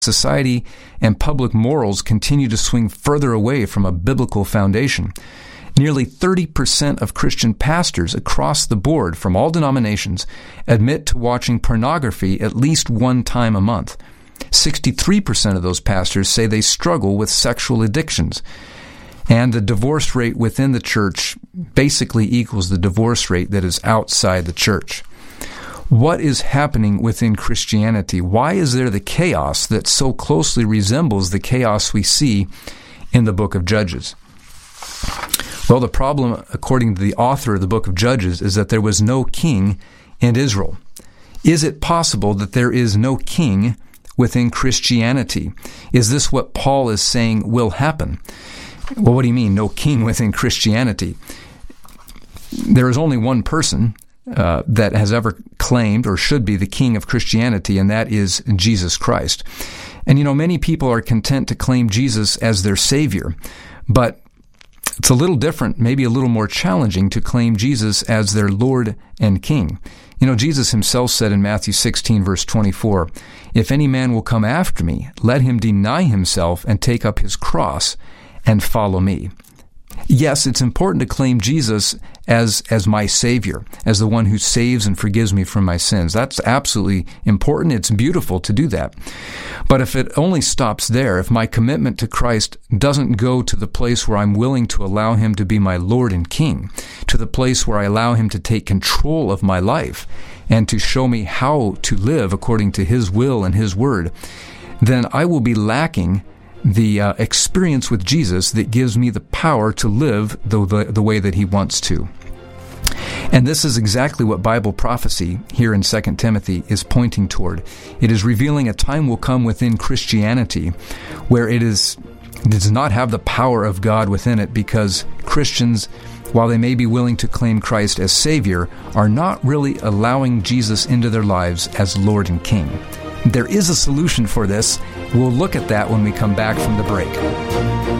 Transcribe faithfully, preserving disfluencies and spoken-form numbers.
society and public morals continue to swing further away from a biblical foundation. Nearly thirty percent of Christian pastors across the board from all denominations admit to watching pornography at least one time a month. sixty-three percent of those pastors say they struggle with sexual addictions. And the divorce rate within the church basically equals the divorce rate that is outside the church. What is happening within Christianity? Why is there the chaos that so closely resembles the chaos we see in the book of Judges? Well, the problem, according to the author of the book of Judges, is that there was no king in Israel. Is it possible that there is no king within Christianity? Is this what Paul is saying will happen? Well, what do you mean, no king within Christianity? There is only one person Uh, that has ever claimed or should be the king of Christianity, and that is Jesus Christ. And you know, many people are content to claim Jesus as their Savior, but it's a little different, maybe a little more challenging to claim Jesus as their Lord and King. You know, Jesus himself said in Matthew sixteen, verse twenty-four, "If any man will come after me, let him deny himself and take up his cross and follow me." Yes, it's important to claim Jesus as as my Savior, as the one who saves and forgives me from my sins. That's absolutely important. It's beautiful to do that. But if it only stops there, if my commitment to Christ doesn't go to the place where I'm willing to allow him to be my Lord and King, to the place where I allow him to take control of my life and to show me how to live according to his will and his word, then I will be lacking the uh, experience with Jesus that gives me the power to live the, the, the way that he wants to. And this is exactly what Bible prophecy here in Second Timothy is pointing toward. It is revealing a time will come within Christianity where it is it does not have the power of God within it, because Christians, while they may be willing to claim Christ as Savior, are not really allowing Jesus into their lives as Lord and King. There is a solution for this. We'll look at that when we come back from the break.